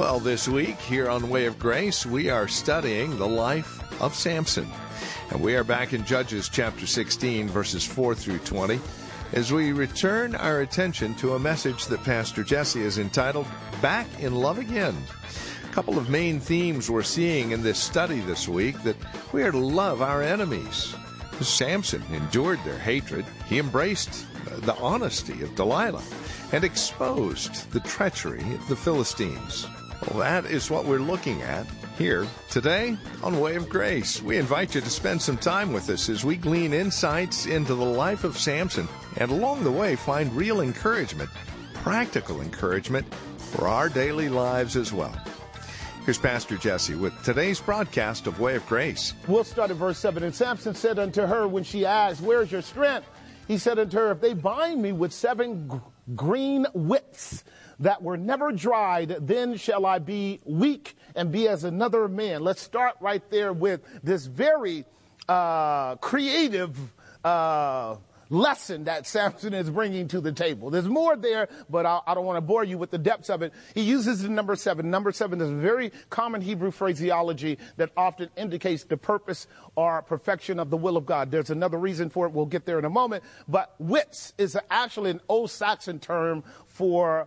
Well, this week here on Way of Grace, we are studying the life of Samson. And we are back in Judges chapter 16, verses 4 through 20, as we return our attention to a message that Pastor Jesse has entitled, Back in Love Again. A couple of main themes we're seeing in this study this week: that we are to love our enemies. Samson endured their hatred. He embraced the honesty of Delilah and exposed the treachery of the Philistines. Well, that is what we're looking at here today on Way of Grace. We invite you to spend some time with us as we glean insights into the life of Samson and along the way find real encouragement, practical encouragement for our daily lives as well. Here's Pastor Jesse with today's broadcast of Way of Grace. We'll start at verse 7. And Samson said unto her when she asked, Where's your strength? He said unto her, If they bind me with 7 green whips that were never dried, then shall I be weak and be as another man. Let's start right there with this very creative lesson that Samson is bringing to the table. There's more there, but I don't want to bore you with the depths of it. He uses the number 7. Number 7 is a very common Hebrew phraseology that often indicates the purpose or perfection of the will of God. There's another reason for it. We'll get there in a moment. But whips is actually an Old Saxon term for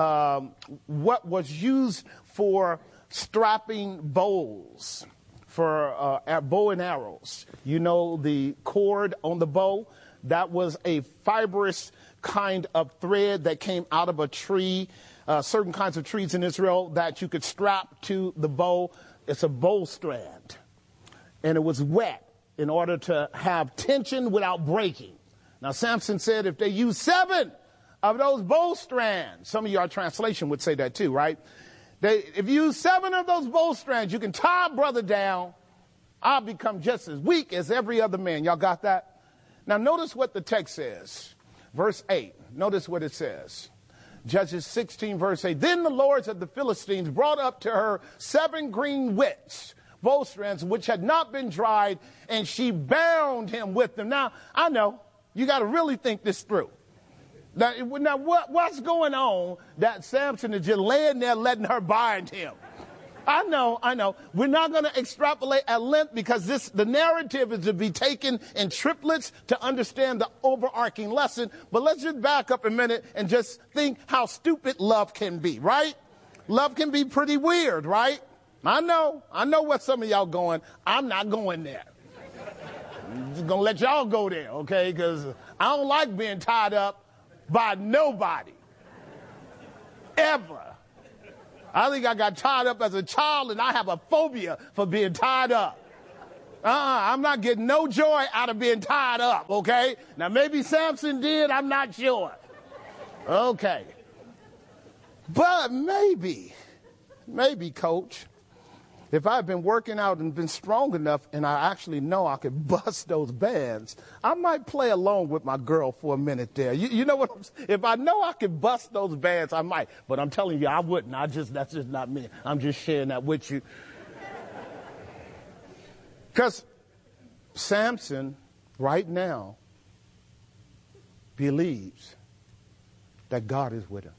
what was used for strapping bows, for bow and arrows. You know, the cord on the bow, that was a fibrous kind of thread that came out of a tree, certain kinds of trees in Israel that you could strap to the bow. It's a bow strand. And it was wet in order to have tension without breaking. Now, Samson said if they use 7 of those bow strands, some of your translation would say that too, right? If you use 7 of those bow strands, you can tie a brother down. I'll become just as weak as every other man. Y'all got that? Now, notice what the text says. Verse 8. Notice what it says. Judges 16, verse 8. Then the lords of the Philistines brought up to her 7 green whips, bow strands, which had not been dried, and she bound him with them. Now, I know, you got to really think this through. Now what's going on that Samson is just laying there letting her bind him? I know. We're not going to extrapolate at length because the narrative is to be taken in triplets to understand the overarching lesson. But let's just back up a minute and just think how stupid love can be, right? Love can be pretty weird, right? I know what some of y'all going. I'm not going there. I'm just going to let y'all go there, okay? Because I don't like being tied up by nobody. Ever. I think I got tied up as a child, and I have a phobia for being tied up. I'm not getting no joy out of being tied up, okay? Now, maybe Samson did. I'm not sure. Okay. But maybe, Coach, if I've been working out and been strong enough and I actually know I could bust those bands, I might play along with my girl for a minute there. You know what I'm saying? If I know I could bust those bands, I might. But I'm telling you, I wouldn't. That's just not me. I'm just sharing that with you. Because Samson, right now, believes that God is with him.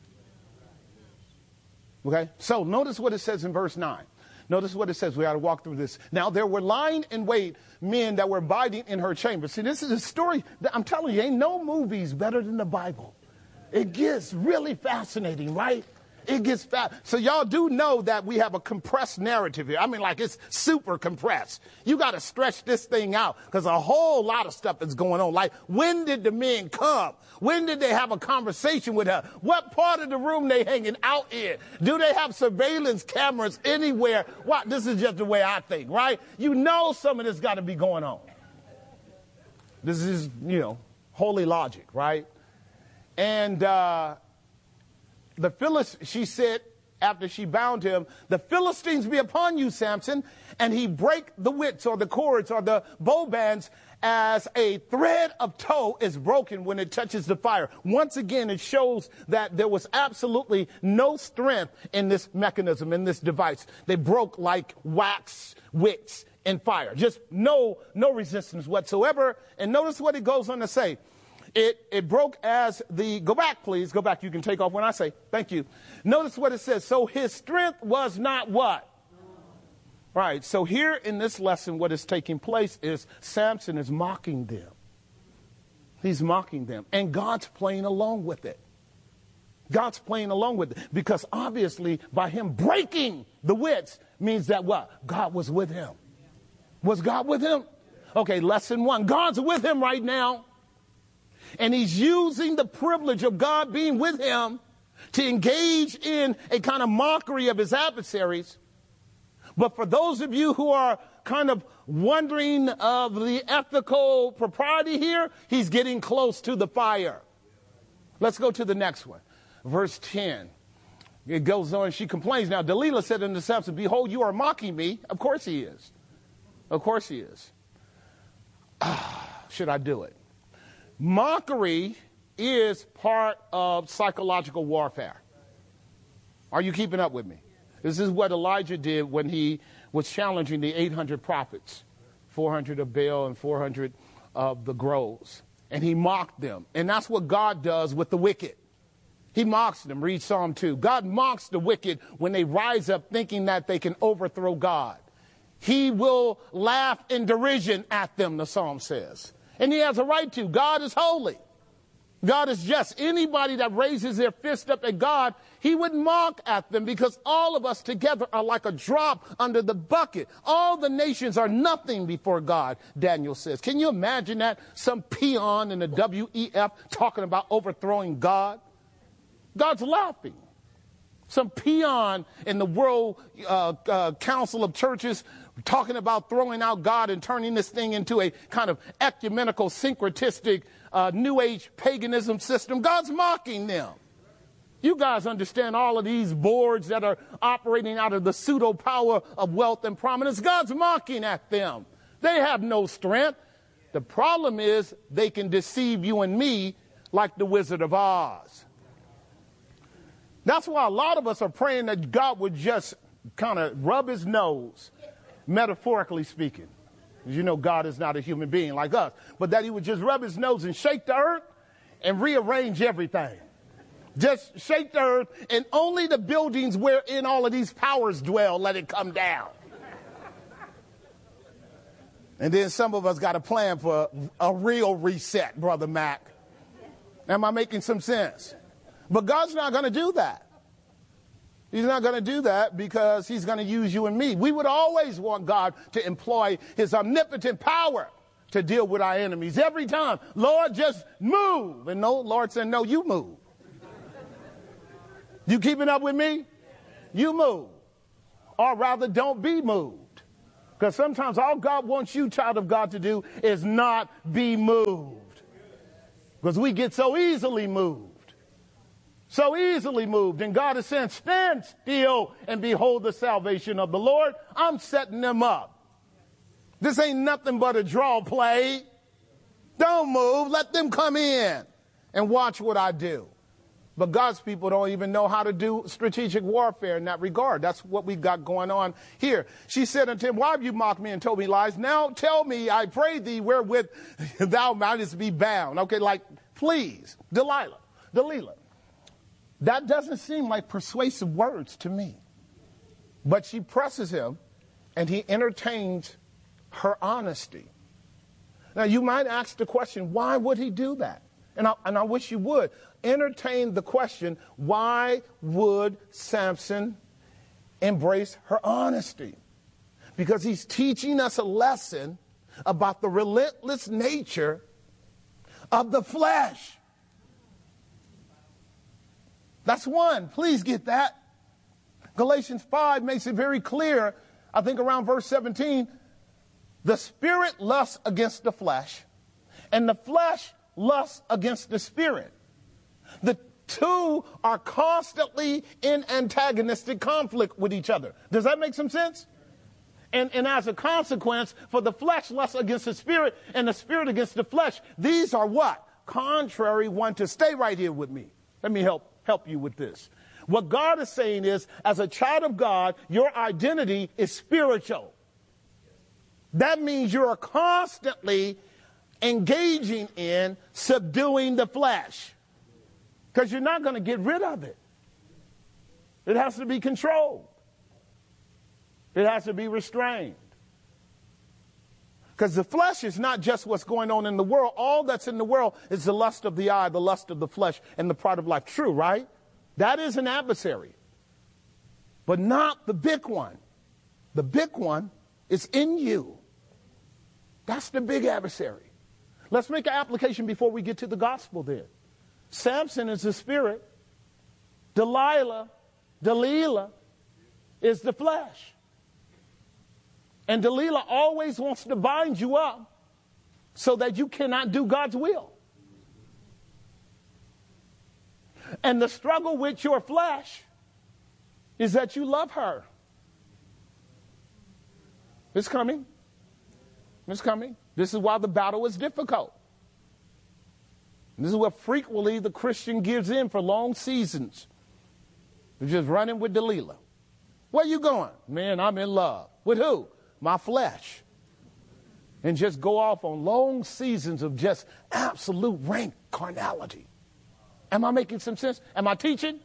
Okay? So notice what it says in verse 9. Notice what it says. We got to walk through this. Now, there were lying in wait men that were abiding in her chamber. See, this is a story that I'm telling you, ain't no movies better than the Bible. It gets really fascinating, right? It gets fast. So y'all do know that we have a compressed narrative here. I mean, like, it's super compressed. You got to stretch this thing out because a whole lot of stuff is going on. Like, when did the men come? When did they have a conversation with her? What part of the room they hanging out in? Do they have surveillance cameras anywhere? What? This is just the way I think, right? You know some of this got to be going on. This is, holy logic, right? And, she said, after she bound him, the Philistines be upon you, Samson, and he break the whips or the cords or the bow bands as a thread of tow is broken when it touches the fire. Once again, it shows that there was absolutely no strength in this mechanism, in this device. They broke like wax wicks in fire. Just no resistance whatsoever. And notice what it goes on to say. It broke as the, go back, please. Go back. You can take off when I say, thank you. Notice what it says. So his strength was not what? Right. So here in this lesson, what is taking place is Samson is mocking them. He's mocking them. And God's playing along with it. God's playing along with it. Because obviously by him breaking the wits means that what? God was with him. Was God with him? Okay, lesson 1. God's with him right now. And he's using the privilege of God being with him to engage in a kind of mockery of his adversaries. But for those of you who are kind of wondering of the ethical propriety here, he's getting close to the fire. Let's go to the next one. Verse 10. It goes on, she complains. Now, Delilah said unto Samson, behold, you are mocking me. Of course he is. Of course he is. Should I do it? Mockery is part of psychological warfare. Are you keeping up with me? This is what Elijah did when he was challenging the 800 prophets, 400 of Baal and 400 of the groves. And he mocked them. And that's what God does with the wicked. He mocks them. Read Psalm 2. God mocks the wicked when they rise up thinking that they can overthrow God. He will laugh in derision at them, the psalm says. And he has a right to. God is holy. God is just. Anybody that raises their fist up at God, he would mock at them because all of us together are like a drop under the bucket. All the nations are nothing before God, Daniel says. Can you imagine that? Some peon in the WEF talking about overthrowing God? God's laughing. Some peon in the World Council of Churches talking about throwing out God and turning this thing into a kind of ecumenical, syncretistic, New Age paganism system. God's mocking them. You guys understand all of these boards that are operating out of the pseudo power of wealth and prominence. God's mocking at them. They have no strength. The problem is they can deceive you and me like the Wizard of Oz. That's why a lot of us are praying that God would just kind of rub his nose, metaphorically speaking. You know, God is not a human being like us, but that he would just rub his nose and shake the earth and rearrange everything. Just shake the earth, and only the buildings wherein all of these powers dwell, let it come down. And then some of us got a plan for a real reset, Brother Mac. Am I making some sense? But God's not going to do that. He's not going to do that because he's going to use you and me. We would always want God to employ his omnipotent power to deal with our enemies every time. Lord, just move. And no, Lord said, no, you move. You keeping up with me? You move. Or rather, don't be moved. Because sometimes all God wants you, child of God, to do is not be moved. Because we get so easily moved. So easily moved. And God is saying, stand still and behold the salvation of the Lord. I'm setting them up. This ain't nothing but a draw play. Don't move. Let them come in and watch what I do. But God's people don't even know how to do strategic warfare in that regard. That's what we've got going on here. She said unto him, why have you mocked me and told me lies? Now tell me, I pray thee, wherewith thou mightest be bound. Okay, like, please, Delilah. That doesn't seem like persuasive words to me. But she presses him, and he entertains her honesty. Now, you might ask the question, why would he do that? And I wish you would. Entertain the question, why would Samson embrace her honesty? Because he's teaching us a lesson about the relentless nature of the flesh. That's one. Please get that. Galatians 5 makes it very clear, I think around verse 17, the spirit lusts against the flesh, and the flesh lusts against the spirit. The two are constantly in antagonistic conflict with each other. Does that make some sense? And as a consequence, for the flesh lusts against the spirit, and the spirit against the flesh, these are what? Contrary one to. Stay right here with me. Let me help you with this. What God is saying is, as a child of God, your identity is spiritual. That means you are constantly engaging in subduing the flesh. Because you're not going to get rid of it. It has to be controlled. It has to be restrained. Because the flesh is not just what's going on in the world. All that's in the world is the lust of the eye, the lust of the flesh, and the pride of life. True, right? That is an adversary. But not the big one. The big one is in you. That's the big adversary. Let's make an application before we get to the gospel then. Samson is the spirit. Delilah is the flesh. And Delilah always wants to bind you up so that you cannot do God's will. And the struggle with your flesh is that you love her. It's coming. It's coming. This is why the battle is difficult. This is what frequently the Christian gives in for long seasons. They're just running with Delilah. Where you going? Man, I'm in love. With who? My flesh. And just go off on long seasons of just absolute rank carnality. Am I making some sense? Am I teaching?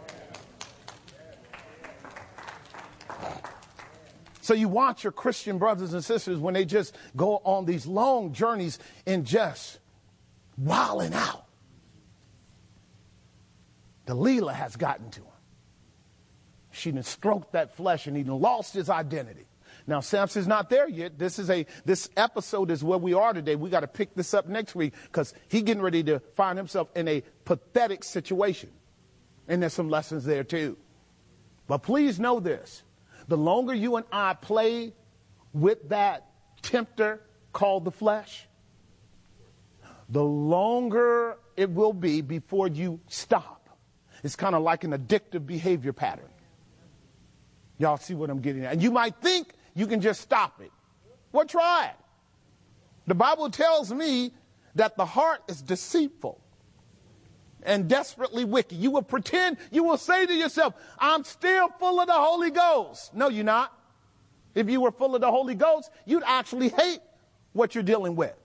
So you watch your Christian brothers and sisters when they just go on these long journeys and just wilding out. Delilah has gotten to him. She done stroked that flesh and he done lost his identity. Now, Samson's not there yet. This episode is where we are today. We got to pick this up next week because he's getting ready to find himself in a pathetic situation. And there's some lessons there too. But please know this. The longer you and I play with that tempter called the flesh, the longer it will be before you stop. It's kind of like an addictive behavior pattern. Y'all see what I'm getting at? And you might think you can just stop it. Well, try it. The Bible tells me that the heart is deceitful and desperately wicked. You will pretend, you will say to yourself, I'm still full of the Holy Ghost. No, you're not. If you were full of the Holy Ghost, you'd actually hate what you're dealing with.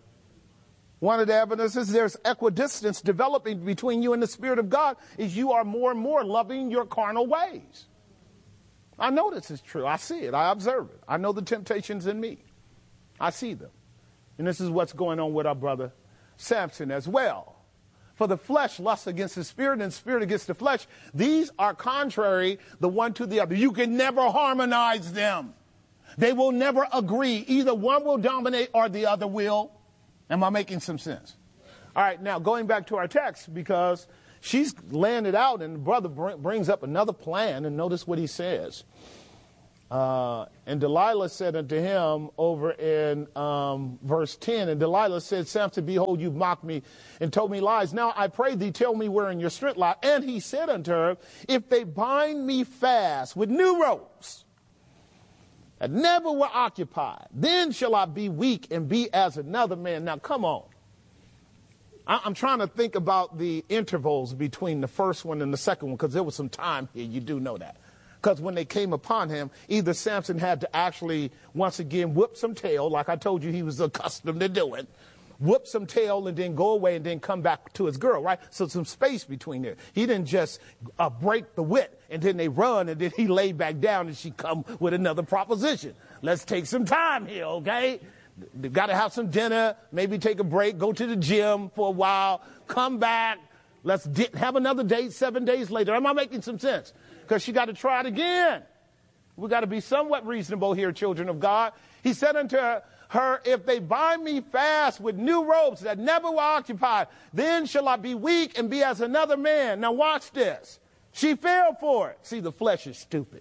One of the evidences there's equidistance developing between you and the Spirit of God is you are more and more loving your carnal ways. I know this is true. I see it. I observe it. I know the temptations in me. I see them. And this is what's going on with our brother Samson as well. For the flesh lusts against the spirit and spirit against the flesh. These are contrary the one to the other. You can never harmonize them. They will never agree. Either one will dominate or the other will. Am I making some sense? All right, now going back to our text, because she's laying it out and the brother brings up another plan, and notice what he says. And Delilah said unto him over in verse 10, and Delilah said, Samson, behold, you've mocked me and told me lies. Now I pray thee, tell me wherein your strength lies. And he said unto her, if they bind me fast with new ropes that never were occupied, then shall I be weak and be as another man. Now come on. I'm trying to think about the intervals between the first one and the second one, because there was some time here. You do know that. Because when they came upon him, either Samson had to actually, once again, whip some tail, like I told you he was accustomed to doing, whoop some tail and then go away and then come back to his girl, right? So some space between there. He didn't just break the whip and then they run and then he lay back down and she come with another proposition. Let's take some time here, okay? They've got to have some dinner, maybe take a break, go to the gym for a while, come back. Let's have another date 7 days later. Am I making some sense? Because she got to try it again. We got to be somewhat reasonable here, children of God. He said unto her, if they bind me fast with new ropes that never were occupied, then shall I be weak and be as another man. Now watch this. She fell for it. See, the flesh is stupid.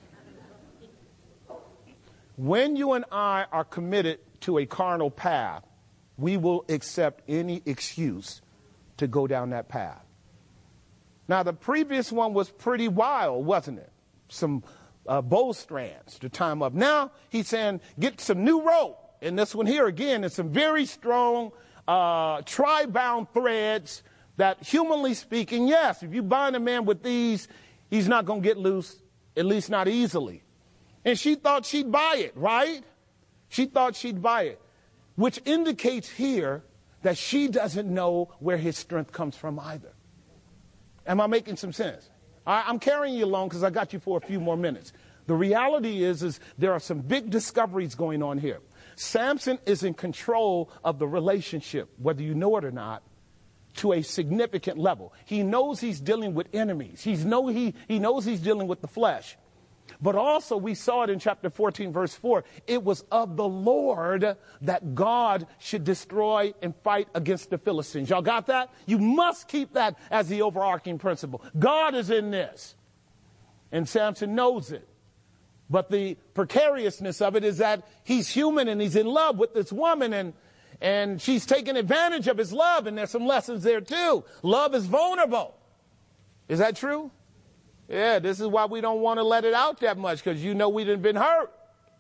When you and I are committed to a carnal path, we will accept any excuse to go down that path. Now, the previous one was pretty wild, wasn't it? Some bow strands to tie him up. Now, he's saying, get some new rope. And this one here, again, is some very strong tri-bound threads that, humanly speaking, yes, if you bind a man with these, he's not going to get loose, at least not easily. And she thought she'd buy it, right? She thought she'd buy it. which indicates here that she doesn't know where his strength comes from either. Am I making some sense? I'm carrying you along because I got you for a few more minutes. The reality is there are some big discoveries going on here. Samson is in control of the relationship, whether you know it or not, to a significant level. He knows he's dealing with enemies. He knows he's dealing with the flesh. But also we saw it in chapter 14, verse 4. It was of the Lord that God should destroy and fight against the Philistines. Y'all got that? You must keep that as the overarching principle. God is in this. And Samson knows it. But the precariousness of it is that he's human and he's in love with this woman and she's taking advantage of his love. And there's some lessons there too. Love is vulnerable. Is that true? Yeah, this is why we don't want to let it out that much, because you know we done been hurt.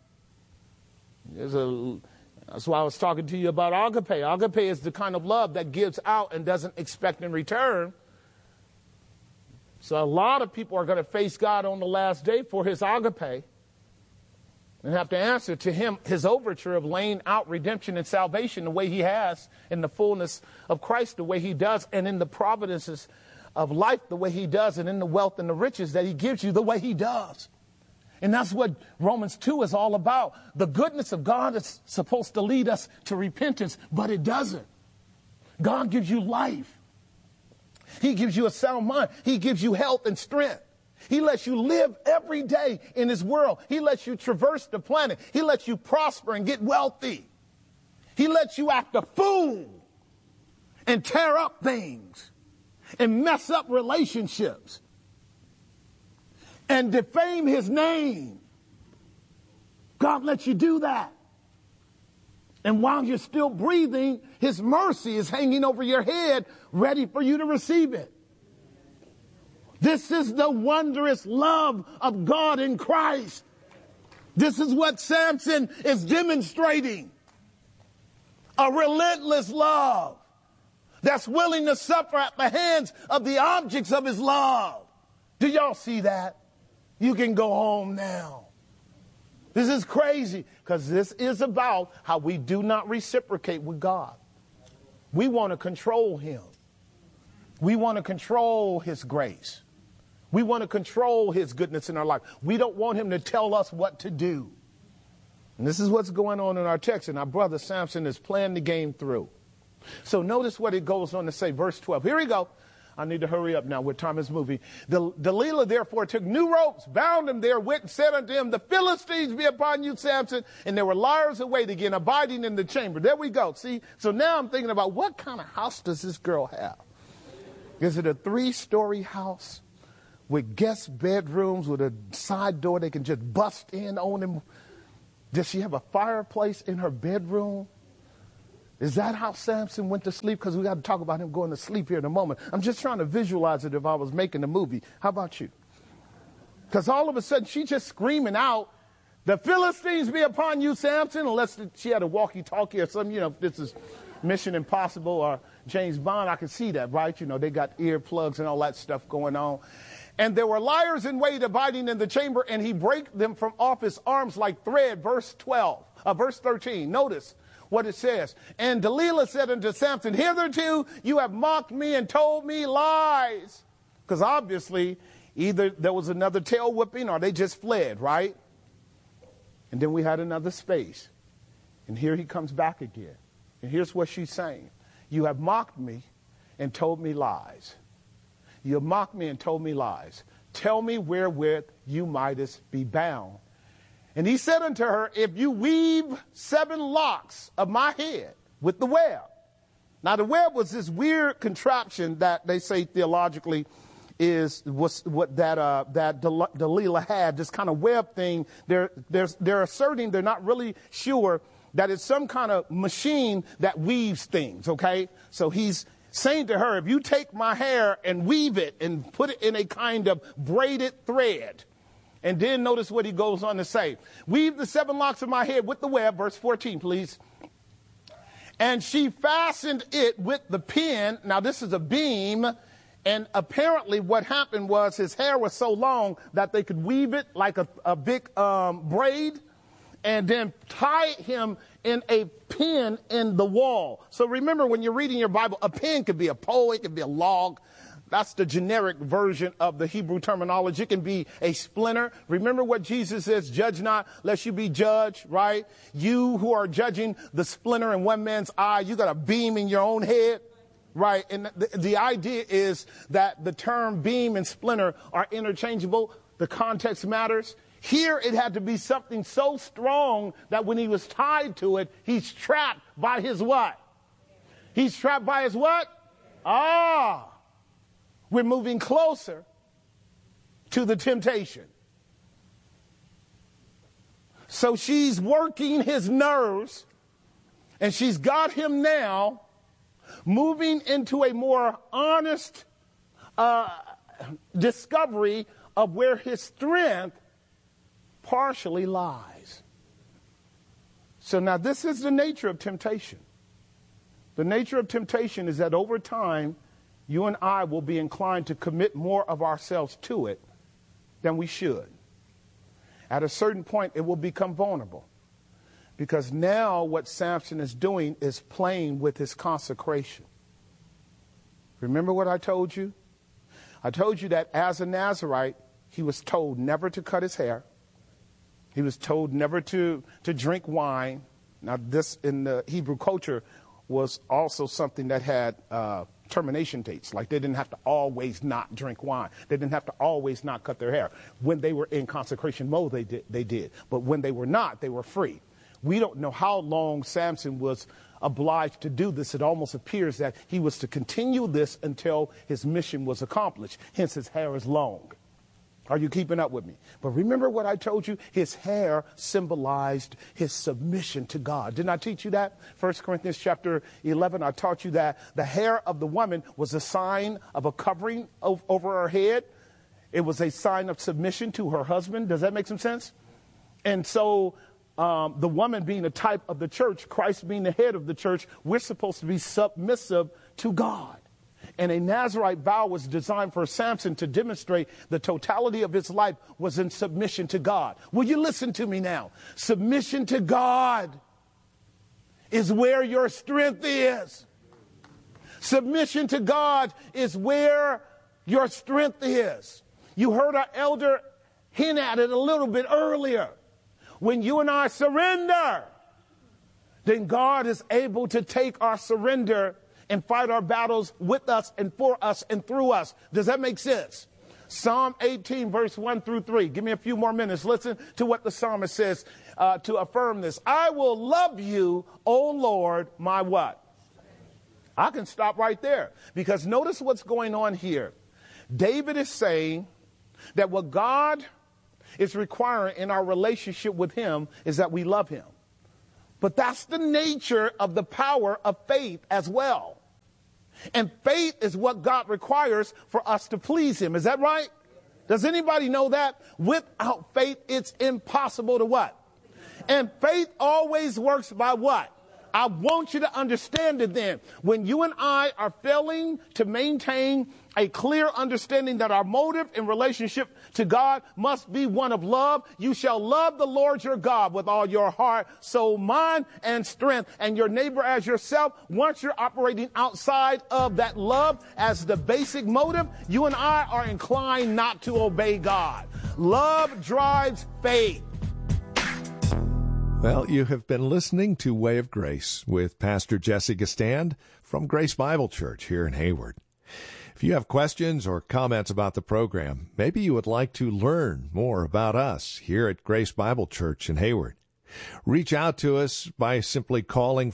That's why I was talking to you about agape. Agape is the kind of love that gives out and doesn't expect in return. So a lot of people are going to face God on the last day for his agape and have to answer to him his overture of laying out redemption and salvation the way he has, in the fullness of Christ the way he does, and in the providences of life the way he does, and in the wealth and the riches that he gives you the way he does. And that's what Romans 2 is all about. The goodness of God is supposed to lead us to repentance, but it doesn't. God gives you life. He gives you a sound mind. He gives you health and strength. He lets you live every day in his world. He lets you traverse the planet. He lets you prosper and get wealthy. He lets you act a fool and tear up things and mess up relationships and defame his name. God lets you do that. And while you're still breathing, his mercy is hanging over your head, ready for you to receive it. This is the wondrous love of God in Christ. This is what Samson is demonstrating. A relentless love that's willing to suffer at the hands of the objects of his love. Do y'all see that? You can go home now. This is crazy, because this is about how we do not reciprocate with God. We want to control him. We want to control his grace. We want to control his goodness in our life. We don't want him to tell us what to do. And this is what's going on in our text. And our brother Samson is playing the game through. So notice what it goes on to say, verse 12. Here we go. I need to hurry up now. With time is moving. Delilah therefore took new ropes, bound him therewith, and said unto him, the Philistines be upon you, Samson. And there were liars await again, abiding in the chamber. There we go. See? So now I'm thinking about, what kind of house does this girl have? Is it a 3-story house with guest bedrooms with a side door they can just bust in on them? Does she have a fireplace in her bedroom? Is that how Samson went to sleep? Because we got to talk about him going to sleep here in a moment. I'm just trying to visualize it if I was making a movie. How about you? Because all of a sudden she's just screaming out, the Philistines be upon you, Samson, unless she had a walkie-talkie or something. You know, if this is Mission Impossible or James Bond, I can see that, right? You know, they got earplugs and all that stuff going on. And there were liars in wait abiding in the chamber, and he brake them from off his arms like thread. Verse 13. Notice what it says. And Delilah said unto Samson, hitherto you have mocked me and told me lies. Because obviously either there was another tail whipping or they just fled, right? And then we had another space. And here he comes back again. And here's what she's saying. You have mocked me and told me lies. You have mocked me and told me lies. Tell me wherewith you mightest be bound. And he said unto her, if you weave 7 locks of my head with the web. Now the web was this weird contraption that they say theologically was what that Delilah had, this kind of web thing. They're asserting, they're not really sure, that it's some kind of machine that weaves things, okay? So he's saying to her, if you take my hair and weave it and put it in a kind of braided thread. And then notice what he goes on to say. Weave the 7 locks of my head with the web. Verse 14, please. And she fastened it with the pin. Now this is a beam. And apparently what happened was his hair was so long that they could weave it like a big braid. and then tied him in a pen in the wall. So remember, when you're reading your Bible, a pen could be a pole, it could be a log. That's the generic version of the Hebrew terminology. It can be a splinter. Remember what Jesus says, judge not, lest you be judged, right? You who are judging the splinter in one man's eye, you got a beam in your own head, right? And the idea is that the term beam and splinter are interchangeable. The context matters. Here it had to be something so strong that when he was tied to it, he's trapped by his what? He's trapped by his what? We're moving closer to the temptation. So she's working his nerves, and she's got him now moving into a more honest discovery of where his strength partially lies. So now this is the nature of temptation. The nature of temptation is that over time, you and I will be inclined to commit more of ourselves to it than we should. At a certain point, it will become vulnerable. Because now what Samson is doing is playing with his consecration. Remember what I told you? I told you that as a Nazirite, he was told never to cut his hair. He was told never to drink wine. Now, this in the Hebrew culture was also something that had termination dates. Like they didn't have to always not drink wine. They didn't have to always not cut their hair. When they were in consecration mode, they did. But when they were not, they were free. We don't know how long Samson was obliged to do this. It almost appears that he was to continue this until his mission was accomplished. Hence, his hair is long. Are you keeping up with me? But remember what I told you? His hair symbolized his submission to God. Didn't I teach you that? 1 Corinthians chapter 11, I taught you that the hair of the woman was a sign of a covering over her head. It was a sign of submission to her husband. Does that make some sense? And so the woman being a type of the church, Christ being the head of the church, we're supposed to be submissive to God. And a Nazirite vow was designed for Samson to demonstrate the totality of his life was in submission to God. Will you listen to me now? Submission to God is where your strength is. Submission to God is where your strength is. You heard our elder hint at it a little bit earlier. When you and I surrender, then God is able to take our surrender and fight our battles with us and for us and through us. Does that make sense? Psalm 18, verse 1 through 3. Give me a few more minutes. Listen to what the psalmist says to affirm this. I will love you, O Lord, my what? I can stop right there, because notice what's going on here. David is saying that what God is requiring in our relationship with him is that we love him. But that's the nature of the power of faith as well. And faith is what God requires for us to please him. Is that right? Does anybody know that? Without faith, it's impossible to what? And faith always works by what? I want you to understand it then. When you and I are failing to maintain a clear understanding that our motive in relationship to God must be one of love, you shall love the Lord your God with all your heart, soul, mind, and strength, and your neighbor as yourself. Once you're operating outside of that love as the basic motive, you and I are inclined not to obey God. Love drives faith. Well, you have been listening to Way of Grace with Pastor Jesse Gistand from Grace Bible Church here in Hayward. If you have questions or comments about the program, maybe you would like to learn more about us here at Grace Bible Church in Hayward, reach out to us by simply calling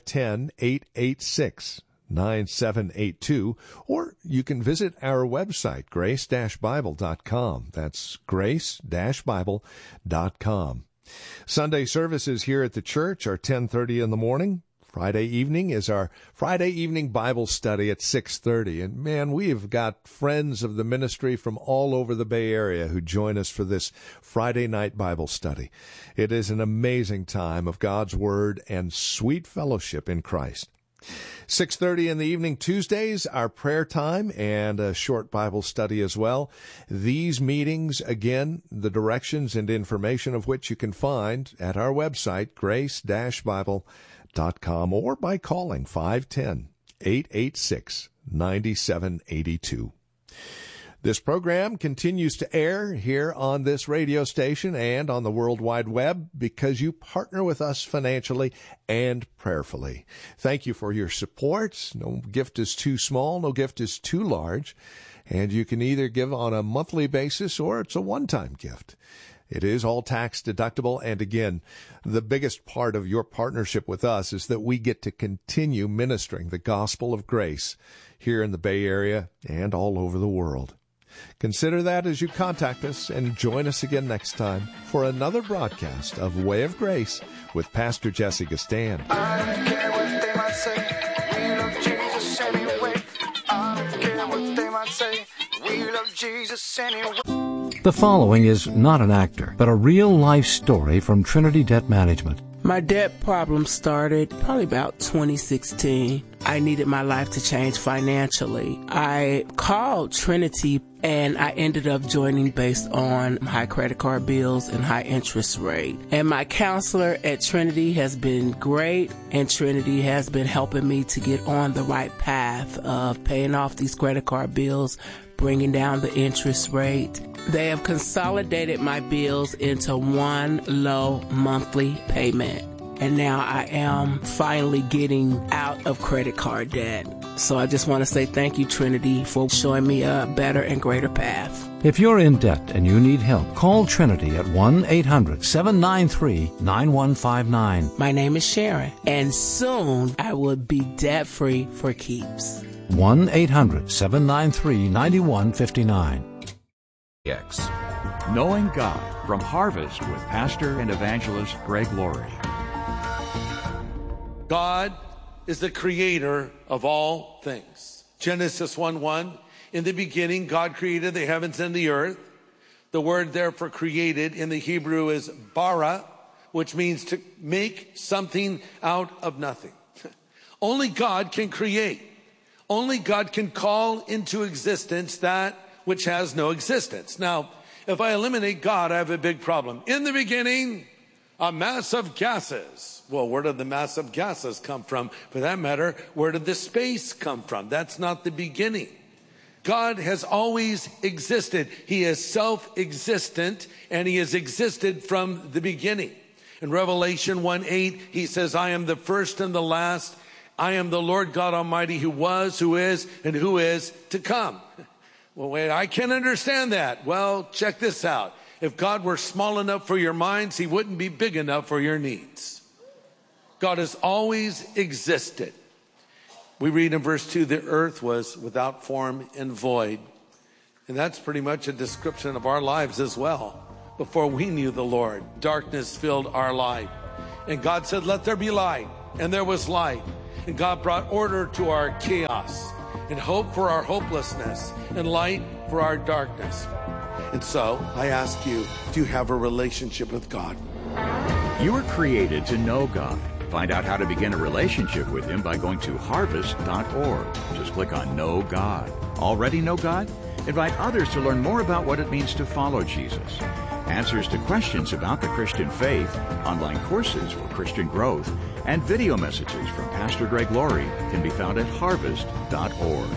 510-886-9782, or you can visit our website, grace-bible.com. That's grace-bible.com. Sunday services here at the church are 10:30 in the morning. Friday evening is our Friday evening Bible study at 6:30. And man, we've got friends of the ministry from all over the Bay Area who join us for this Friday night Bible study. It is an amazing time of God's Word and sweet fellowship in Christ. 6:30 in the evening Tuesdays, our prayer time and a short Bible study as well. These meetings, again, the directions and information of which you can find at our website, grace-bible.com, or by calling 510-886-9782. This program continues to air here on this radio station and on the World Wide Web because you partner with us financially and prayerfully. Thank you for your support. No gift is too small, no gift is too large, and you can either give on a monthly basis or it's a one-time gift. It is all tax deductible, and again, the biggest part of your partnership with us is that we get to continue ministering the gospel of grace here in the Bay Area and all over the world. Consider that as you contact us, and join us again next time for another broadcast of Way of Grace with Pastor Jesse Gistand. I don't care what they might say, we love Jesus anyway. I don't care what they might say, we love Jesus anyway. The following is not an actor, but a real-life story from Trinity Debt Management. My debt problem started probably about 2016. I needed my life to change financially. I called Trinity and I ended up joining based on high credit card bills and high interest rate. And my counselor at Trinity has been great, and Trinity has been helping me to get on the right path of paying off these credit card bills, bringing down the interest rate. They have consolidated my bills into one low monthly payment. And now I am finally getting out of credit card debt. So I just want to say thank you, Trinity, for showing me a better and greater path. If you're in debt and you need help, call Trinity at 1-800-793-9159. My name is Sharon, and soon I will be debt-free for keeps. 1-800-793-9159. Knowing God from Harvest with Pastor and Evangelist Greg Laurie. God is the creator of all things. Genesis 1:1, in the beginning God created the heavens and the earth. The word there for created in the Hebrew is bara, which means to make something out of nothing. Only God can create. Only God can call into existence that which has no existence. Now, if I eliminate God, I have a big problem. In the beginning, a mass of gases. Well, where did the mass of gases come from? For that matter, where did the space come from? That's not the beginning. God has always existed. He is self-existent, and he has existed from the beginning. In Revelation 1:8, he says, I am the first and the last. I am the Lord God Almighty, who was, who is, and who is to come. Well, wait, I can't understand that. Well, check this out. If God were small enough for your minds, he wouldn't be big enough for your needs. God has always existed. We read in verse 2, the earth was without form and void. And that's pretty much a description of our lives as well. Before we knew the Lord, darkness filled our life. And God said, let there be light. And there was light. And God brought order to our chaos, and hope for our hopelessness, and light for our darkness. And so I ask you, do you have a relationship with God? You were created to know God. Find out how to begin a relationship with him by going to harvest.org. Just click on Know God. Already know God? Invite others to learn more about what it means to follow Jesus. Answers to questions about the Christian faith, online courses for Christian growth, and video messages from Pastor Greg Laurie can be found at harvest.org.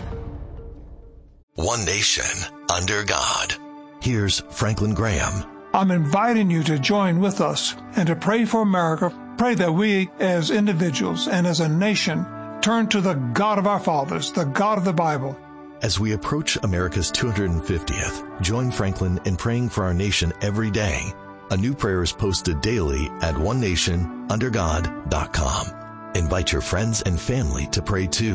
One nation under God. Here's Franklin Graham. I'm inviting you to join with us and to pray for America. Pray that we as individuals and as a nation turn to the God of our fathers, the God of the Bible. As we approach America's 250th, join Franklin in praying for our nation every day. A new prayer is posted daily at onenationundergod.com. Invite your friends and family to pray too.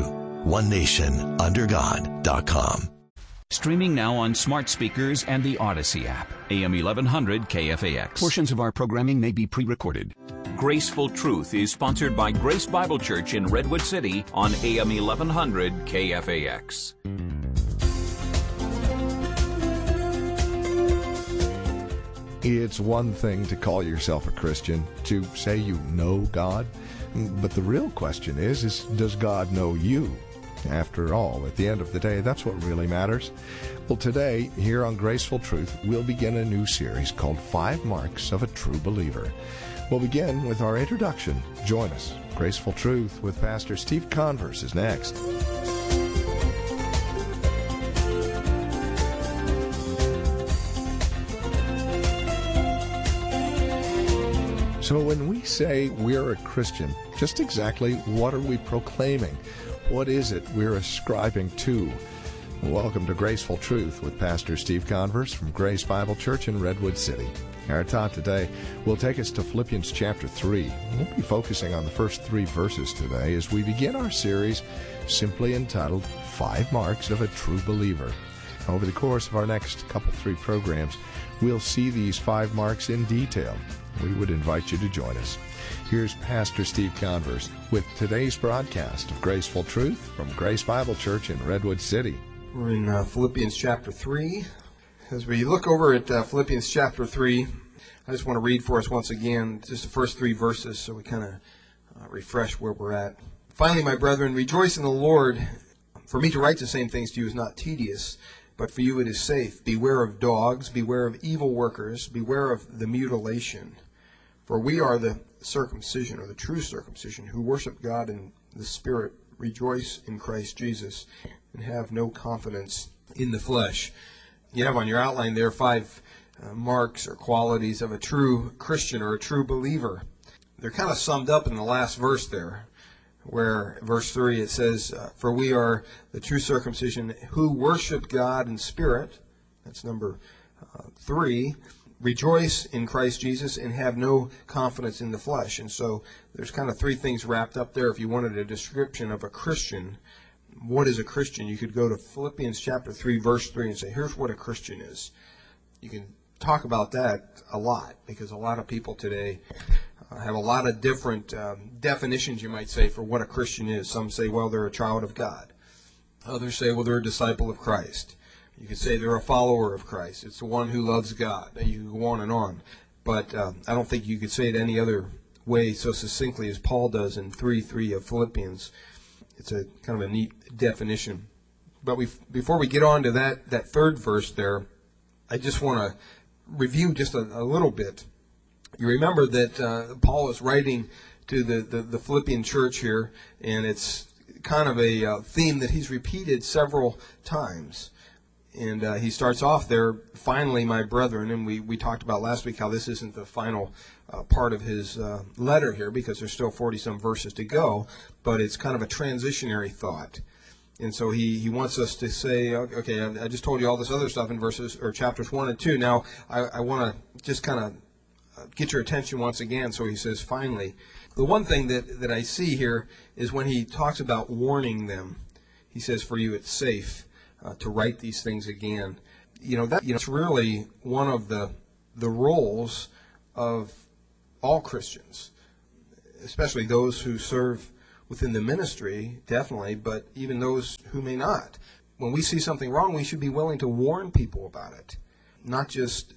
onenationundergod.com. Streaming now on smart speakers and the Odyssey app. AM 1100 KFAX. Portions of our programming may be pre-recorded. Graceful Truth is sponsored by Grace Bible Church in Redwood City on AM 1100 KFAX. It's one thing to call yourself a Christian, to say you know God, But the real question is does God know you? After all, at the end of the day, that's what really matters. Well, today, here on Graceful Truth, we'll begin a new series called 5 Marks of a True Believer. We'll begin with our introduction. Join us. Graceful Truth with Pastor Steve Converse is next. So when we say we're a Christian, just exactly what are we proclaiming? What is it we're ascribing to? Welcome to Graceful Truth with Pastor Steve Converse from Grace Bible Church in Redwood City. Our thought today will take us to Philippians chapter 3. We'll be focusing on the first 3 verses today as we begin our series simply entitled 5 Marks of a True Believer. Over the course of our next 3 programs, we'll see these 5 marks in detail. We would invite you to join us. Here's Pastor Steve Converse with today's broadcast of Graceful Truth from Grace Bible Church in Redwood City. We're in Philippians chapter 3. As we look over at Philippians chapter 3, I just want to read for us once again just the first 3 verses so we kind of refresh where we're at. Finally, my brethren, rejoice in the Lord. For me to write the same things to you is not tedious, but for you it is safe. Beware of dogs, beware of evil workers, beware of the mutilation. For we are the circumcision, or the true circumcision, who worship God in the Spirit, rejoice in Christ Jesus, and have no confidence in the flesh. You have on your outline there 5 marks or qualities of a true Christian or a true believer. They're kind of summed up in the last verse there, where verse 3 it says, for we are the true circumcision who worship God in spirit. That's number 3. Rejoice in Christ Jesus and have no confidence in the flesh. And so there's kind of 3 things wrapped up there. If you wanted a description of a Christian, what is a Christian? You could go to Philippians chapter 3, verse 3 and say, here's what a Christian is. You can talk about that a lot because a lot of people today have a lot of different definitions, you might say, for what a Christian is. Some say, well, they're a child of God. Others say, well, they're a disciple of Christ. You could say they're a follower of Christ. It's the one who loves God. You can go on and on. But I don't think you could say it any other way so succinctly as Paul does in 3:3 of Philippians. It's a kind of a neat definition. But before we get on to that 3rd verse there, I just want to review just a little bit. You remember that Paul is writing to the Philippian church here, and it's kind of a theme that he's repeated several times. And he starts off there, finally, my brethren, and we talked about last week how this isn't the final part of his letter here because there's still 40-some verses to go, but it's kind of a transitionary thought. And so he wants us to say, okay, I just told you all this other stuff in verses or chapters 1 and 2. Now I want to just kind of get your attention once again. So he says, finally. The one thing that I see here is when he talks about warning them, he says, for you it's safe to write these things again. It's really one of the roles of all Christians, especially those who serve within the ministry, definitely, but even those who may not. When we see something wrong, we should be willing to warn people about it, not just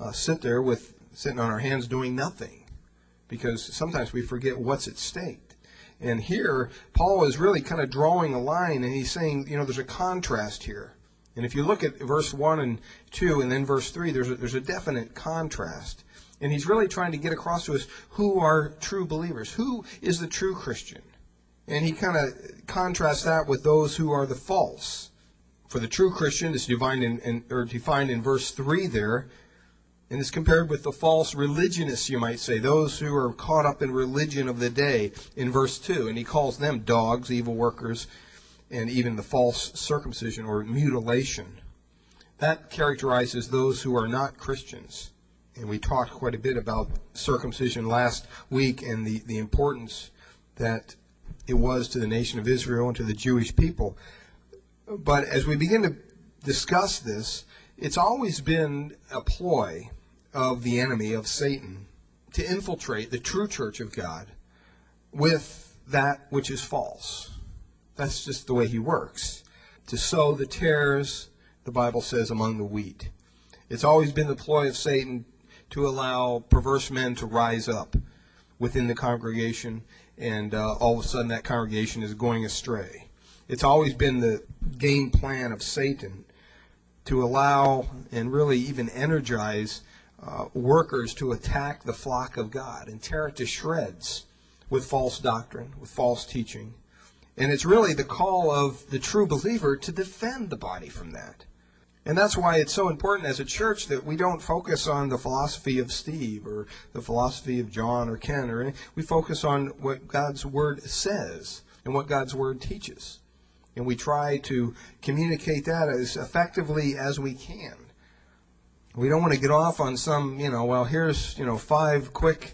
sitting on our hands doing nothing, because sometimes we forget what's at stake. And here, Paul is really kind of drawing a line, and he's saying, there's a contrast here. And if you look at verse 1 and 2 and then verse 3, there's a definite contrast. And he's really trying to get across to us who are true believers. Who is the true Christian? And he kind of contrasts that with those who are the false. For the true Christian is defined in verse 3 there, and it's compared with the false religionists, you might say, those who are caught up in religion of the day in verse 2. And he calls them dogs, evil workers, and even the false circumcision or mutilation. That characterizes those who are not Christians. And we talked quite a bit about circumcision last week and the importance that it was to the nation of Israel and to the Jewish people. But as we begin to discuss this, it's always been a ploy of the enemy, of Satan, to infiltrate the true church of God with that which is false. That's just the way he works. To sow the tares, the Bible says, among the wheat. It's always been the ploy of Satan to allow perverse men to rise up within the congregation and all of a sudden that congregation is going astray. It's always been the game plan of Satan to allow and really even energize workers to attack the flock of God and tear it to shreds with false doctrine, with false teaching. And it's really the call of the true believer to defend the body from that. And that's why it's so important as a church that we don't focus on the philosophy of Steve or the philosophy of John or Ken or anything. We focus on what God's Word says and what God's Word teaches. And we try to communicate that as effectively as we can. We don't want to get off on some, well, here's, 5 quick,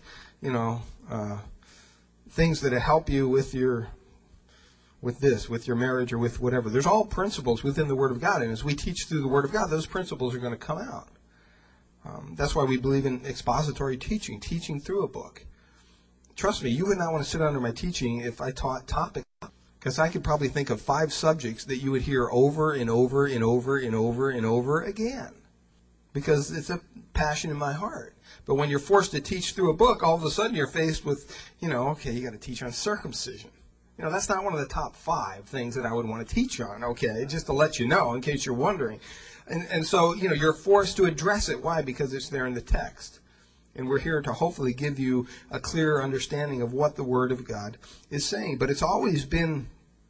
things that help you with this, with your marriage or with whatever. There's all principles within the Word of God, and as we teach through the Word of God, those principles are going to come out. That's why we believe in expository teaching through a book. Trust me, you would not want to sit under my teaching if I taught topic, because I could probably think of 5 subjects that you would hear over and over and over and over and over again, because it's a passion in my heart. But when you're forced to teach through a book, all of a sudden you're faced with, okay, you got to teach on circumcision. That's not one of the top 5 things that I would want to teach on, okay, just to let you know in case you're wondering. And so, you're forced to address it. Why? Because it's there in the text. And we're here to hopefully give you a clearer understanding of what the Word of God is saying. But it's always been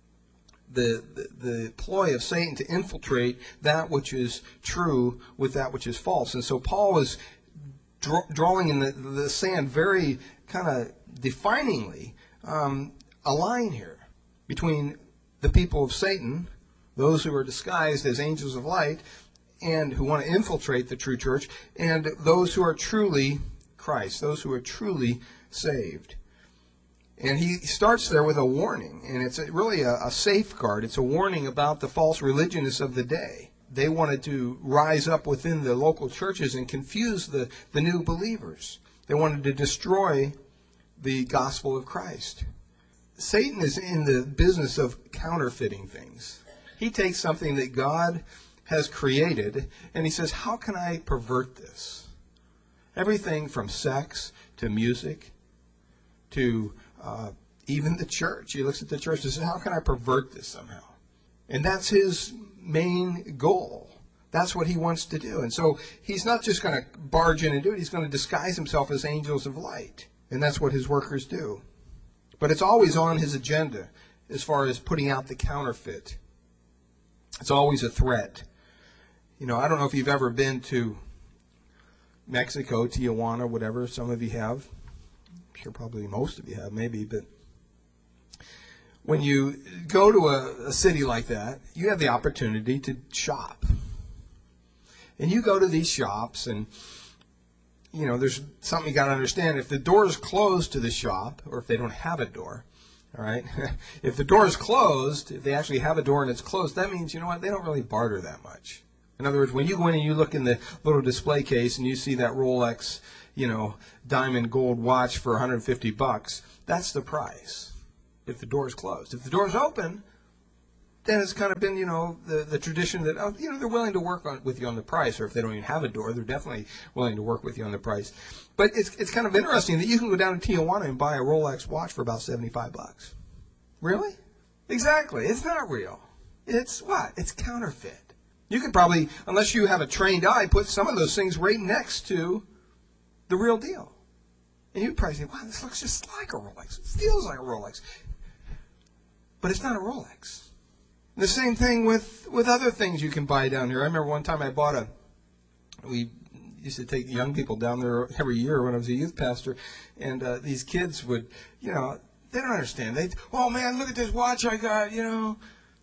the ploy of Satan to infiltrate that which is true with that which is false. And so Paul is drawing in the sand very kind of definingly a line here between the people of Satan, those who are disguised as angels of light and who want to infiltrate the true church, and those who are truly Christ, those who are truly saved. And he starts there with a warning, and it's really a safeguard. It's a warning about the false religionists of the day. They wanted to rise up within the local churches and confuse the new believers. They wanted to destroy the gospel of Christ. Satan is in the business of counterfeiting things. He takes something that God has created, and he says, how can I pervert this? Everything from sex to music to even the church. He looks at the church and says, how can I pervert this somehow? And that's his main goal. That's what he wants to do. And so he's not just going to barge in and do it. He's going to disguise himself as angels of light. And that's what his workers do. But it's always on his agenda as far as putting out the counterfeit. It's always a threat. I don't know if you've ever been to Mexico, Tijuana, whatever. Some of you have. I'm sure probably most of you have, maybe. But when you go to a city like that, you have the opportunity to shop. And you go to these shops and, there's something you got to understand. If the door is closed to the shop, or if they don't have a door, all right, if the door is closed, if they actually have a door and it's closed, that means, they don't really barter that much. In other words, when you go in and you look in the little display case and you see that Rolex, diamond gold watch for $150, that's the price if the door is closed. If the door is open, then it's kind of been, the tradition that, they're willing to work with you on the price, or if they don't even have a door, they're definitely willing to work with you on the price. But it's kind of interesting that you can go down to Tijuana and buy a Rolex watch for about $75. Really? Exactly. It's not real. It's what? It's counterfeit. You could probably, unless you have a trained eye, put some of those things right next to the real deal. And you'd probably say, wow, this looks just like a Rolex. It feels like a Rolex. But it's not a Rolex. The same thing with other things you can buy down here. I remember one time we used to take young people down there every year when I was a youth pastor, and these kids would, they don't understand. Oh man, look at this watch I got, $10.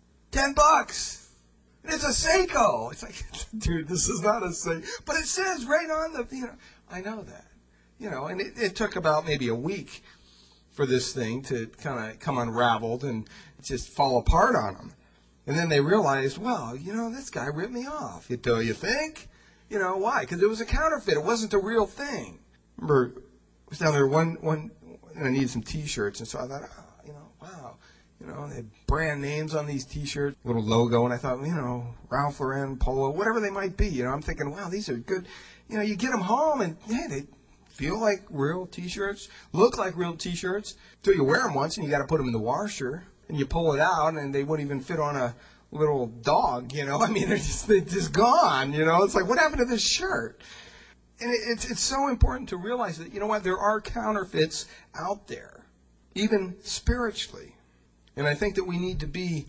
It's a Seiko. It's like, dude, this is not a Seiko. But it says right on the, I know that. And it took about maybe a week for this thing to kind of come unraveled and just fall apart on them. And then they realized, well, this guy ripped me off. You think? Why? Because it was a counterfeit. It wasn't the real thing. Remember, I was down there one and I needed some T-shirts. And so I thought, wow. They had brand names on these T-shirts, little logo. And I thought, Ralph Lauren, Polo, whatever they might be. I'm thinking, wow, these are good. You get them home and, hey, feel like real T-shirts, look like real T-shirts, until you wear them once and you got to put them in the washer, and you pull it out and they wouldn't even fit on a little dog, you know. I mean, they're just gone, you know. It's like, what happened to this shirt? And it's so important to realize that, you know what, there are counterfeits out there, even spiritually. And I think that we need to be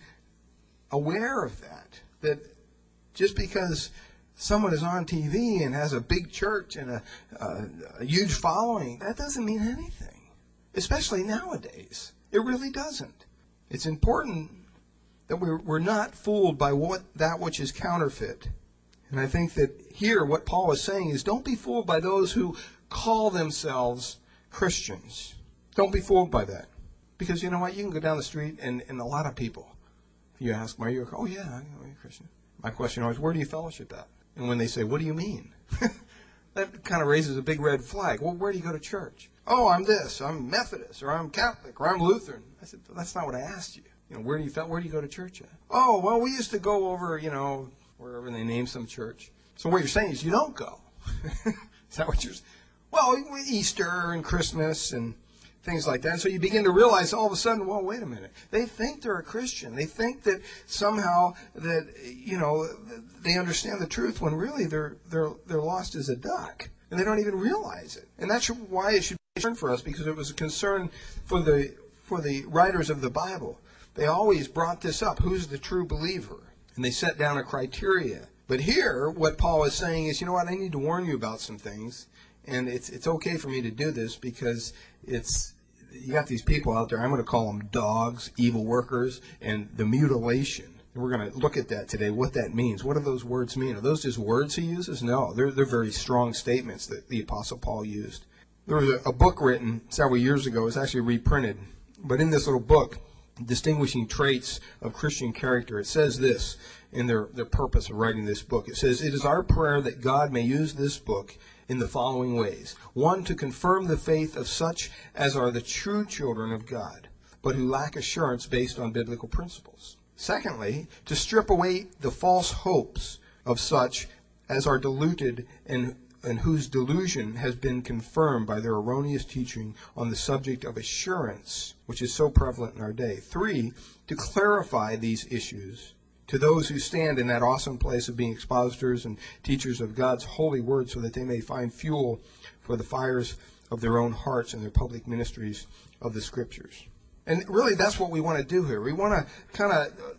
aware of that just because someone is on TV and has a big church and a huge following, that doesn't mean anything, especially nowadays. It really doesn't. It's important that we're not fooled by that which is counterfeit. And I think that here what Paul is saying is, don't be fooled by those who call themselves Christians. Don't be fooled by that. Because you know what? You can go down the street and a lot of people, you ask them, oh yeah, I'm a Christian. My question always, where do you fellowship at? And when they say, what do you mean? That kind of raises a big red flag. Well, where do you go to church? Oh, I'm this. I'm Methodist, or I'm Catholic, or I'm Lutheran. I said, well, that's not what I asked you. You know, where do you go to church at? Oh, well, we used to go over, you know, wherever they name some church. So what you're saying is you don't go. Is that what you're saying? Well, Easter and Christmas and things like that. And so you begin to realize all of a sudden, well, wait a minute. They think they're a Christian. They think that somehow that, you know, they understand the truth when really they're lost as a duck. And they don't even realize it. And that's why it should be a concern for us, because it was a concern for the writers of the Bible. They always brought this up. Who's the true believer? And they set down a criteria. But here, what Paul is saying is, you know what, I need to warn you about some things. And it's okay for me to do this because you got these people out there, I'm going to call them dogs, evil workers, and the mutilation. And we're going to look at that today, what that means. What do those words mean? Are those just words he uses? No, they're very strong statements that the Apostle Paul used. There was a book written several years ago. It was actually reprinted. But in this little book, Distinguishing Traits of Christian Character, it says this in their purpose of writing this book. It says, it is our prayer that God may use this book in the following ways. 1, to confirm the faith of such as are the true children of God, but who lack assurance based on biblical principles. Secondly, to strip away the false hopes of such as are deluded and whose delusion has been confirmed by their erroneous teaching on the subject of assurance, which is so prevalent in our day. 3, to clarify these issues to those who stand in that awesome place of being expositors and teachers of God's holy word, so that they may find fuel for the fires of their own hearts and their public ministries of the Scriptures. And really, that's what we want to do here. We want to kind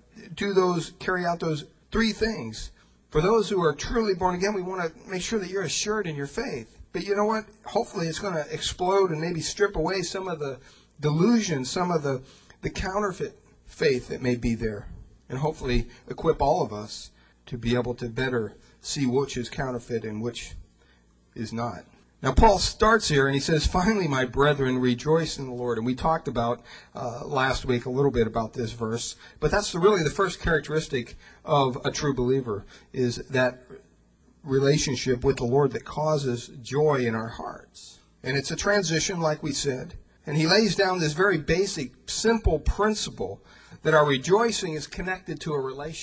of carry out those 3 things. For those who are truly born again, we want to make sure that you're assured in your faith. But you know what? Hopefully it's going to explode and maybe strip away some of the delusion, some of the counterfeit faith that may be there. And hopefully equip all of us to be able to better see which is counterfeit and which is not. Now, Paul starts here and he says, finally, my brethren, rejoice in the Lord. And we talked about last week a little bit about this verse. But that's really the first characteristic of a true believer, is that relationship with the Lord that causes joy in our hearts. And it's a transition, like we said. And he lays down this very basic, simple principle that our rejoicing is connected to a relationship.